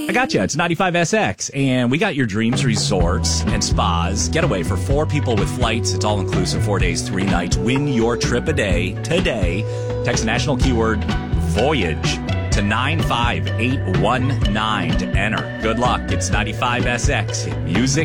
I got you. It's 95SX, and we got your dreams resorts and spas. Getaway for 4 people with flights. It's all inclusive, 4 days, 3 nights. Win your trip a day today. Text the national keyword voyage to 95819 to enter. Good luck. It's 95SX. Music